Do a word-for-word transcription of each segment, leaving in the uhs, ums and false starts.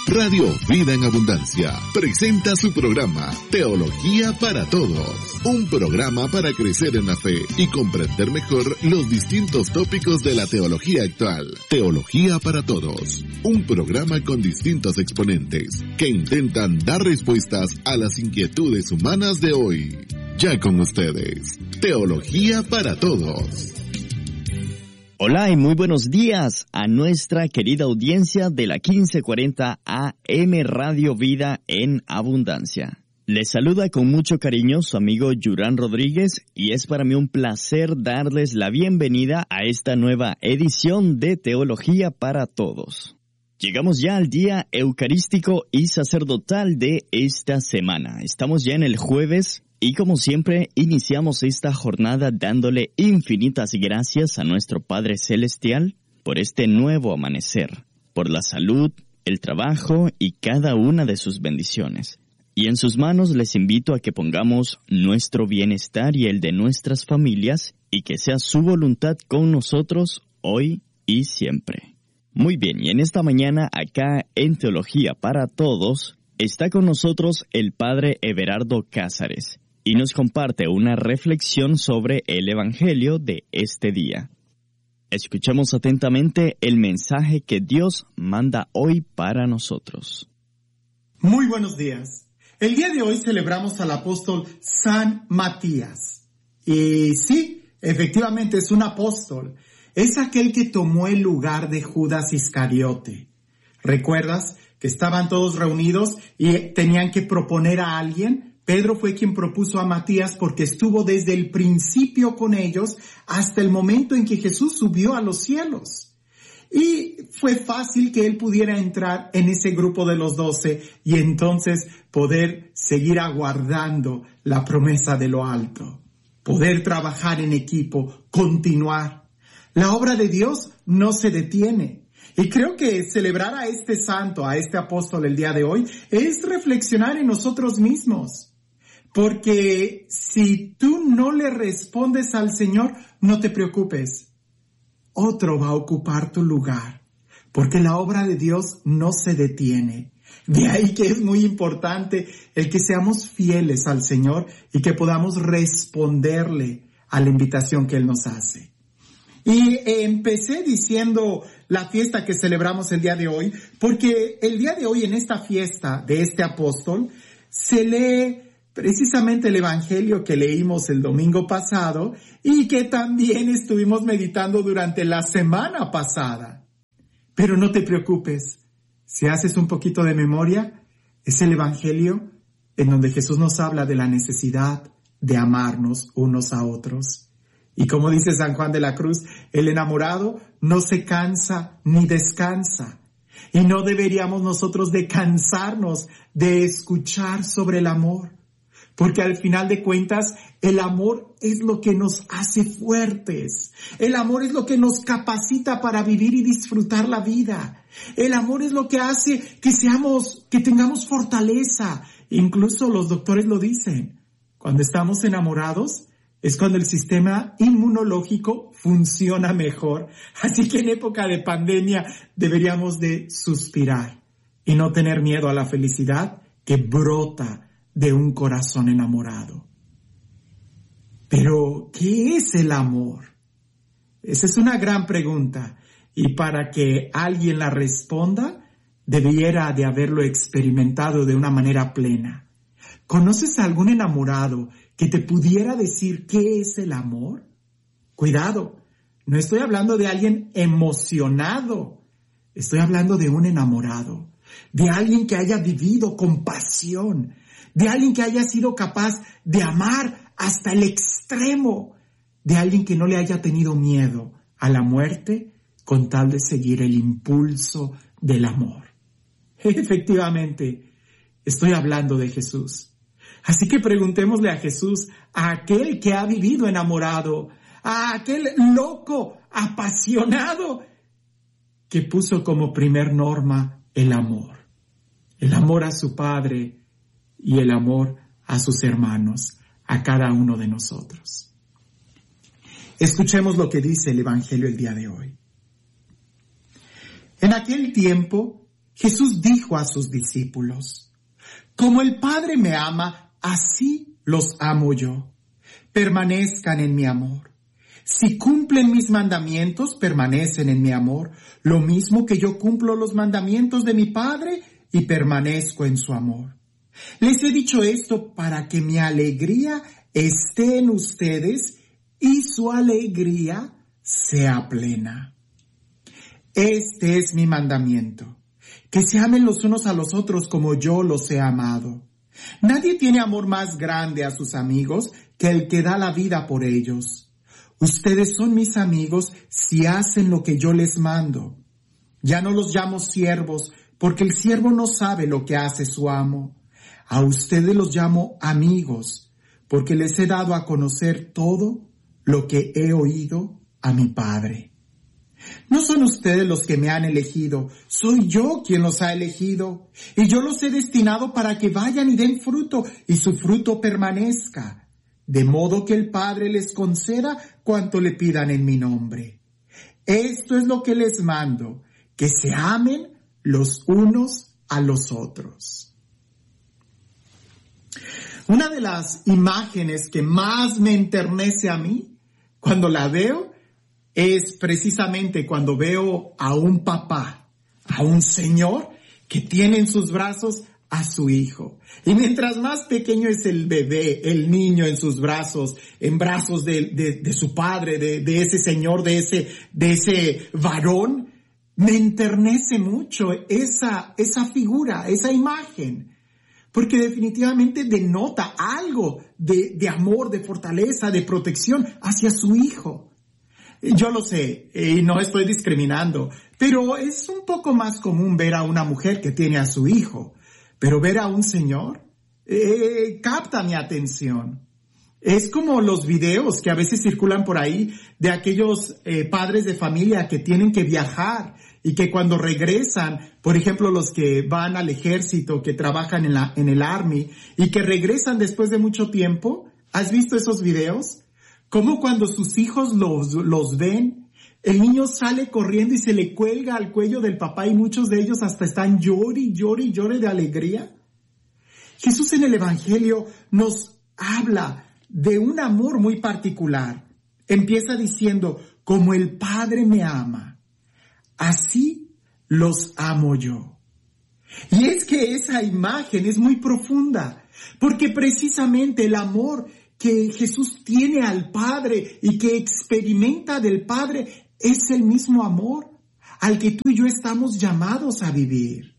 Radio Vida en Abundancia presenta su programa Teología para Todos, un programa para crecer en la fe y comprender mejor los distintos tópicos de la teología actual. Teología para Todos, un programa con distintos exponentes que intentan dar respuestas a las inquietudes humanas de hoy. Ya con ustedes, Teología para Todos. Hola y muy buenos días a nuestra querida audiencia de la quince cuarenta A M Radio Vida en Abundancia. Les saluda con mucho cariño su amigo Yurán Rodríguez y es para mí un placer darles la bienvenida a esta nueva edición de Teología para Todos. Llegamos ya al día eucarístico y sacerdotal de esta semana. Estamos ya en el jueves. Y como siempre, iniciamos esta jornada dándole infinitas gracias a nuestro Padre Celestial por este nuevo amanecer, por la salud, el trabajo y cada una de sus bendiciones. Y en sus manos les invito a que pongamos nuestro bienestar y el de nuestras familias y que sea su voluntad con nosotros hoy y siempre. Muy bien, y en esta mañana acá en Teología para Todos está con nosotros el Padre Everardo Cázares y nos comparte una reflexión sobre el Evangelio de este día. Escuchemos atentamente el mensaje que Dios manda hoy para nosotros. Muy buenos días. El día de hoy celebramos al apóstol San Matías. Y sí, efectivamente es un apóstol. Es aquel que tomó el lugar de Judas Iscariote. ¿Recuerdas que estaban todos reunidos y tenían que proponer a alguien? Pedro fue quien propuso a Matías porque estuvo desde el principio con ellos hasta el momento en que Jesús subió a los cielos. Y fue fácil que él pudiera entrar en ese grupo de los doce y entonces poder seguir aguardando la promesa de lo alto. Poder trabajar en equipo, continuar. La obra de Dios no se detiene. Y creo que celebrar a este santo, a este apóstol el día de hoy, es reflexionar en nosotros mismos. Porque si tú no le respondes al Señor, no te preocupes. Otro va a ocupar tu lugar. Porque la obra de Dios no se detiene. De ahí que es muy importante el que seamos fieles al Señor y que podamos responderle a la invitación que Él nos hace. Y empecé diciendo la fiesta que celebramos el día de hoy, porque el día de hoy en esta fiesta de este apóstol se lee precisamente el Evangelio que leímos el domingo pasado y que también estuvimos meditando durante la semana pasada. Pero no te preocupes, si haces un poquito de memoria, es el Evangelio en donde Jesús nos habla de la necesidad de amarnos unos a otros. Y como dice San Juan de la Cruz, el enamorado no se cansa ni descansa. Y no deberíamos nosotros de cansarnos de escuchar sobre el amor. Porque al final de cuentas, el amor es lo que nos hace fuertes. El amor es lo que nos capacita para vivir y disfrutar la vida. El amor es lo que hace que seamos, que tengamos fortaleza. Incluso los doctores lo dicen. Cuando estamos enamorados, es cuando el sistema inmunológico funciona mejor. Así que en época de pandemia deberíamos de suspirar y no tener miedo a la felicidad que brota de un corazón enamorado. Pero, ¿qué es el amor? Esa es una gran pregunta. Y para que alguien la responda, debiera de haberlo experimentado de una manera plena. ¿Conoces a algún enamorado que te pudiera decir qué es el amor? Cuidado, no estoy hablando de alguien emocionado. Estoy hablando de un enamorado, de alguien que haya vivido con pasión, de alguien que haya sido capaz de amar hasta el extremo, de alguien que no le haya tenido miedo a la muerte con tal de seguir el impulso del amor. Efectivamente, estoy hablando de Jesús. Así que preguntémosle a Jesús, a aquel que ha vivido enamorado, a aquel loco, apasionado, que puso como primer norma el amor. El amor a su Padre y el amor a sus hermanos, a cada uno de nosotros. Escuchemos lo que dice el Evangelio el día de hoy. En aquel tiempo, Jesús dijo a sus discípulos, como el Padre me ama, así los amo yo. Permanezcan en mi amor. Si cumplen mis mandamientos, permanecen en mi amor, lo mismo que yo cumplo los mandamientos de mi Padre y permanezco en su amor. Les he dicho esto para que mi alegría esté en ustedes y su alegría sea plena. Este es mi mandamiento, que se amen los unos a los otros como yo los he amado. Nadie tiene amor más grande a sus amigos que el que da la vida por ellos. Ustedes son mis amigos si hacen lo que yo les mando. Ya no los llamo siervos, porque el siervo no sabe lo que hace su amo. A ustedes los llamo amigos, porque les he dado a conocer todo lo que he oído a mi Padre. No son ustedes los que me han elegido, soy yo quien los ha elegido, y yo los he destinado para que vayan y den fruto, y su fruto permanezca, de modo que el Padre les conceda cuanto le pidan en mi nombre. Esto es lo que les mando, que se amen los unos a los otros. Una de las imágenes que más me enternece a mí, cuando la veo, es precisamente cuando veo a un papá, a un señor que tiene en sus brazos a su hijo. Y mientras más pequeño es el bebé, el niño en sus brazos, en brazos de, de, de su padre, de, de ese señor, de ese, de ese varón, me enternece mucho esa, esa figura, esa imagen. Porque definitivamente denota algo de, de amor, de fortaleza, de protección hacia su hijo. Yo lo sé, y no estoy discriminando, pero es un poco más común ver a una mujer que tiene a su hijo, pero ver a un señor eh, capta mi atención. Es como los videos que a veces circulan por ahí de aquellos eh, padres de familia que tienen que viajar y que cuando regresan, por ejemplo, los que van al ejército, que trabajan en la, en el Army y que regresan después de mucho tiempo. ¿Has visto esos videos? Como cuando sus hijos los, los ven, el niño sale corriendo y se le cuelga al cuello del papá y muchos de ellos hasta están llore y llore y llore de alegría. Jesús en el Evangelio nos habla de un amor muy particular. Empieza diciendo, como el Padre me ama, así los amo yo. Y es que esa imagen es muy profunda, porque precisamente el amor que Jesús tiene al Padre y que experimenta del Padre es el mismo amor al que tú y yo estamos llamados a vivir.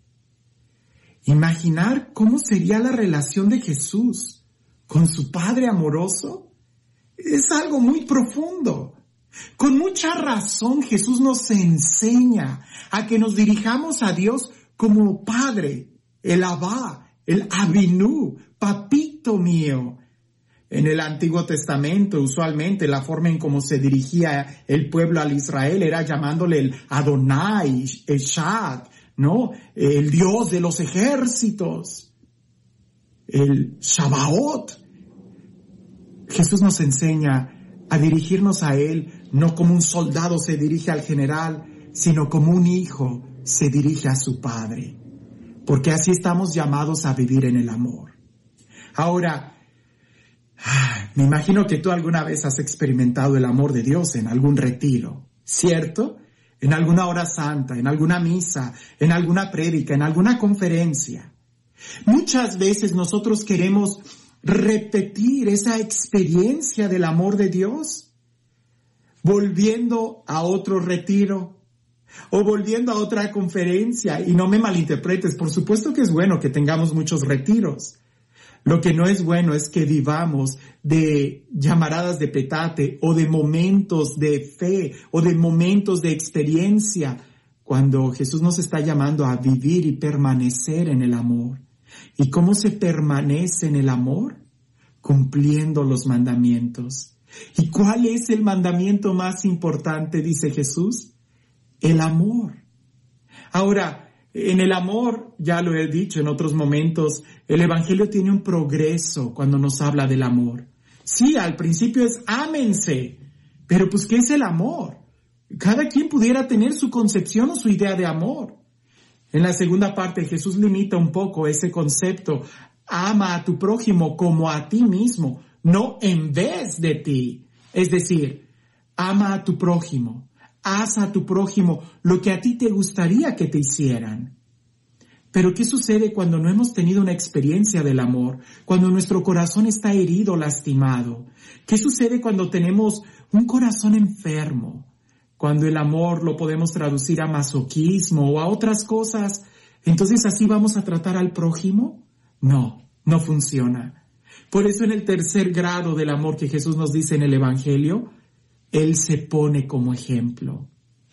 Imaginar cómo sería la relación de Jesús con su Padre amoroso es algo muy profundo. Con mucha razón Jesús nos enseña a que nos dirijamos a Dios como Padre, el Abba, el Abinú, papito mío. En el Antiguo Testamento, usualmente, la forma en cómo se dirigía el pueblo al Israel era llamándole el Adonai, Eshad, ¿no? El Dios de los ejércitos, el Shabaot. Jesús nos enseña a dirigirnos a Él, no como un soldado se dirige al general, sino como un hijo se dirige a su padre. Porque así estamos llamados a vivir en el amor. Ahora, me imagino que tú alguna vez has experimentado el amor de Dios en algún retiro, ¿cierto? En alguna hora santa, en alguna misa, en alguna prédica, en alguna conferencia. Muchas veces nosotros queremos repetir esa experiencia del amor de Dios, volviendo a otro retiro o volviendo a otra conferencia. Y no me malinterpretes, por supuesto que es bueno que tengamos muchos retiros. Lo que no es bueno es que vivamos de llamaradas de petate o de momentos de fe o de momentos de experiencia, cuando Jesús nos está llamando a vivir y permanecer en el amor. ¿Y cómo se permanece en el amor? Cumpliendo los mandamientos. ¿Y cuál es el mandamiento más importante, dice Jesús? El amor. Ahora, en el amor, ya lo he dicho en otros momentos, el Evangelio tiene un progreso cuando nos habla del amor. Sí, al principio es ámense, pero pues ¿qué es el amor? Cada quien pudiera tener su concepción o su idea de amor. En la segunda parte, Jesús limita un poco ese concepto. Ama a tu prójimo como a ti mismo, no en vez de ti. Es decir, ama a tu prójimo. Haz a tu prójimo lo que a ti te gustaría que te hicieran. Pero ¿qué sucede cuando no hemos tenido una experiencia del amor? Cuando nuestro corazón está herido, lastimado. ¿Qué sucede cuando tenemos un corazón enfermo? Cuando el amor lo podemos traducir a masoquismo o a otras cosas. Entonces, ¿así vamos a tratar al prójimo? No, no funciona. Por eso en el tercer grado del amor que Jesús nos dice en el Evangelio, Él se pone como ejemplo.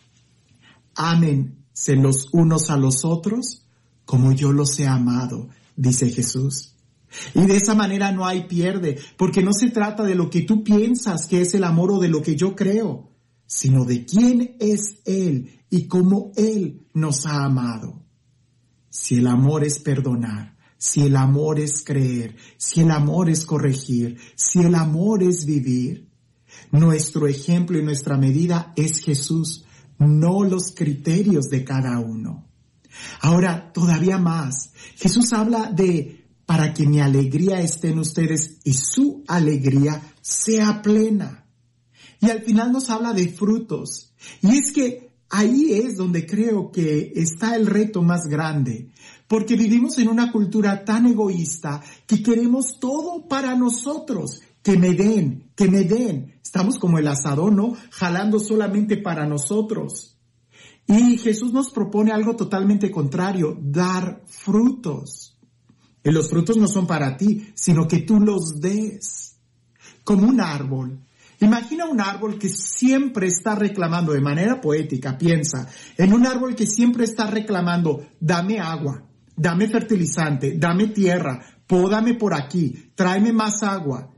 Ámense los unos a los otros como yo los he amado, dice Jesús. Y de esa manera no hay pierde, porque no se trata de lo que tú piensas que es el amor o de lo que yo creo, sino de quién es Él y cómo Él nos ha amado. Si el amor es perdonar, si el amor es creer, si el amor es corregir, si el amor es vivir, nuestro ejemplo y nuestra medida es Jesús, no los criterios de cada uno. Ahora, todavía más, Jesús habla de para que mi alegría esté en ustedes y su alegría sea plena. Y al final nos habla de frutos. Y es que ahí es donde creo que está el reto más grande, porque vivimos en una cultura tan egoísta que queremos todo para nosotros. Que me den, que me den. Estamos como el asador, ¿no? Jalando solamente para nosotros. Y Jesús nos propone algo totalmente contrario, dar frutos. Y los frutos no son para ti, sino que tú los des. Como un árbol. Imagina un árbol que siempre está reclamando, de manera poética, piensa, en un árbol que siempre está reclamando, dame agua, dame fertilizante, dame tierra, pódame por aquí, tráeme más agua.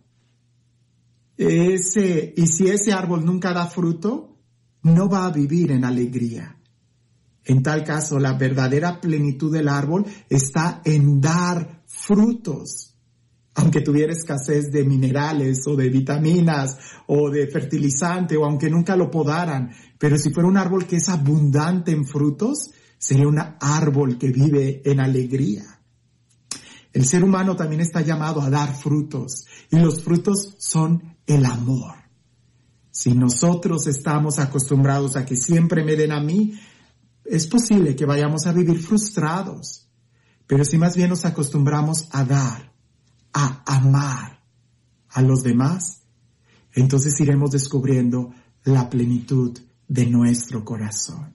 Ese, y si ese árbol nunca da fruto, no va a vivir en alegría. En tal caso, la verdadera plenitud del árbol está en dar frutos. Aunque tuviera escasez de minerales o de vitaminas o de fertilizante o aunque nunca lo podaran. Pero si fuera un árbol que es abundante en frutos, sería un árbol que vive en alegría. El ser humano también está llamado a dar frutos y los frutos son el amor. Si nosotros estamos acostumbrados a que siempre me den a mí, es posible que vayamos a vivir frustrados. Pero si más bien nos acostumbramos a dar, a amar a los demás, entonces iremos descubriendo la plenitud de nuestro corazón.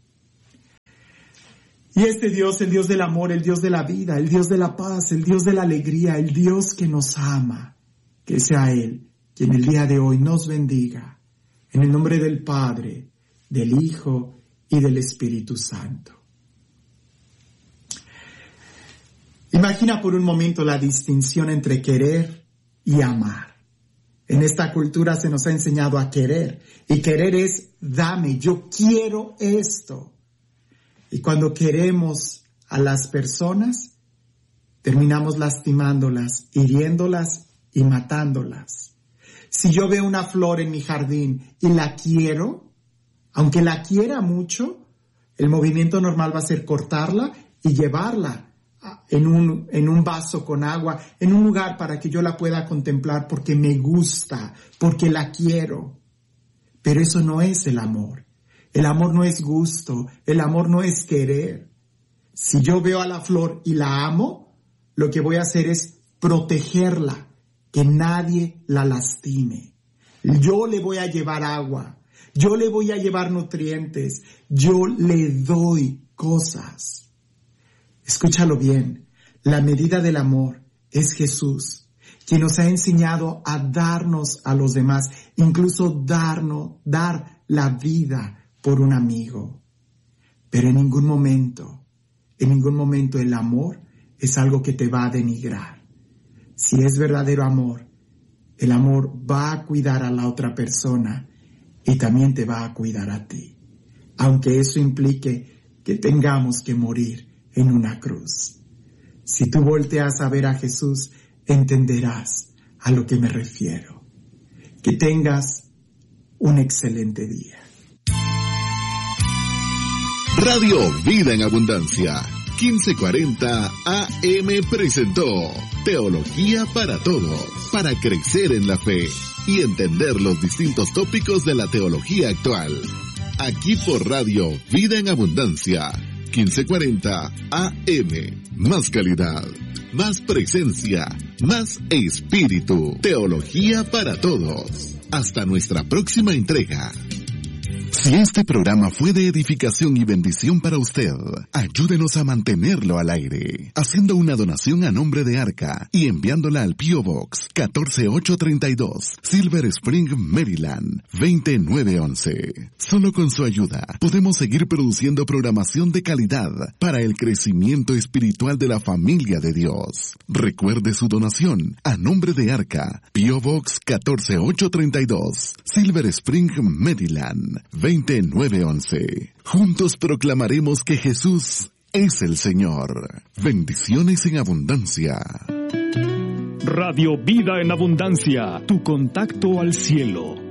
Y este Dios, el Dios del amor, el Dios de la vida, el Dios de la paz, el Dios de la alegría, el Dios que nos ama, que sea Él quien el día de hoy nos bendiga, en el nombre del Padre, del Hijo y del Espíritu Santo. Imagina por un momento la distinción entre querer y amar. En esta cultura se nos ha enseñado a querer, y querer es dame, yo quiero esto. Y cuando queremos a las personas, terminamos lastimándolas, hiriéndolas y matándolas. Si yo veo una flor en mi jardín y la quiero, aunque la quiera mucho, el movimiento normal va a ser cortarla y llevarla en un, en un vaso con agua, en un lugar para que yo la pueda contemplar porque me gusta, porque la quiero. Pero eso no es el amor. El amor no es gusto, el amor no es querer. Si yo veo a la flor y la amo, lo que voy a hacer es protegerla, que nadie la lastime. Yo le voy a llevar agua, yo le voy a llevar nutrientes, yo le doy cosas. Escúchalo bien, la medida del amor es Jesús, quien nos ha enseñado a darnos a los demás, incluso darnos, dar la vida por un amigo. Pero en ningún momento, en ningún momento el amor es algo que te va a denigrar. Si es verdadero amor, el amor va a cuidar a la otra persona y también te va a cuidar a ti, aunque eso implique que tengamos que morir en una cruz. Si tú volteas a ver a Jesús, entenderás a lo que me refiero. Que tengas un excelente día. Radio Vida en Abundancia, quince cuarenta A M presentó Teología para Todos, para crecer en la fe y entender los distintos tópicos de la teología actual. Aquí por Radio Vida en Abundancia, quince cuarenta A M. Más calidad, más presencia, más espíritu. Teología para Todos. Hasta nuestra próxima entrega. Si este programa fue de edificación y bendición para usted, ayúdenos a mantenerlo al aire, haciendo una donación a nombre de Arca y enviándola al P O Box catorce mil ochocientos treinta y dos, Silver Spring, Maryland, veinte mil novecientos once. Solo con su ayuda podemos seguir produciendo programación de calidad para el crecimiento espiritual de la familia de Dios. Recuerde su donación a nombre de Arca, P O Box catorce mil ochocientos treinta y dos, Silver Spring, Maryland, veinte mil novecientos once. Juntos proclamaremos que Jesús es el Señor. Bendiciones en abundancia. Radio Vida en Abundancia, tu contacto al cielo.